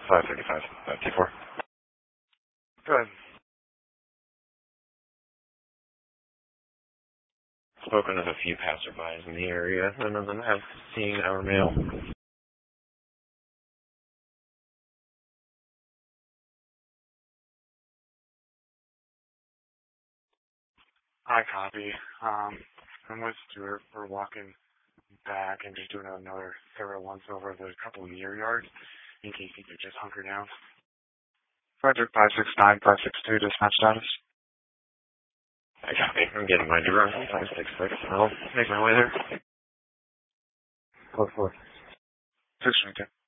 535, 524. Go ahead. Spoken with a few passerbys in the area. None of them have seen our mail. I copy. I'm with Stuart. We're walking back and just doing another thorough once over the couple of near yards in case he could just hunker down. Frederick 569, 562, dispatch status. I copy. I'm getting my drone 566. I'll make my way there. 4-4. 622.